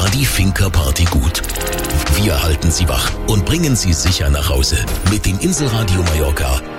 war die Finca Party gut. Wir halten Sie wach und bringen Sie sicher nach Hause mit dem Inselradio Mallorca